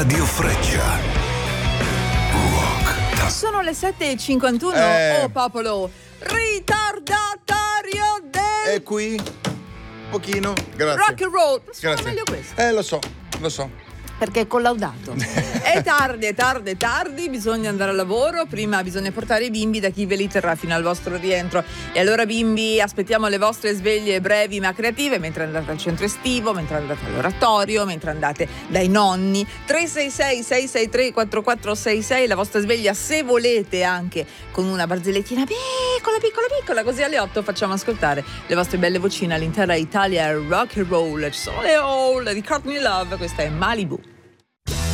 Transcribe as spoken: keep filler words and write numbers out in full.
Radio Freccia. Rock. Sono le sette e cinquantuno. Eh. Oh popolo, ritardatario del E qui? Pochino, grazie. rock and roll. Suona Grazie. meglio questo. Eh, lo so, lo so. Perché è collaudato. È tardi, è tardi, è tardi, bisogna andare al lavoro, prima bisogna portare i bimbi da chi ve li terrà fino al vostro rientro. E allora bimbi, aspettiamo le vostre sveglie brevi ma creative mentre andate al centro estivo, mentre andate all'oratorio, mentre andate dai nonni. tre sei sei sei sei tre quattro quattro sei sei, la vostra sveglia se volete anche con una barzellettina piccola piccola piccola, così alle otto facciamo ascoltare le vostre belle vocine all'intera Italia rock and roll. Ci sono le Hole di Courtney Love, questa è Malibu.